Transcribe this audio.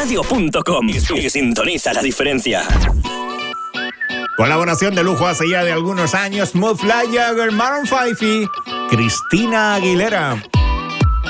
Radio.com y sintoniza la diferencia. Colaboración de lujo hace ya de algunos años, Muff Like Jagger, Maroon 5 y Cristina Aguilera.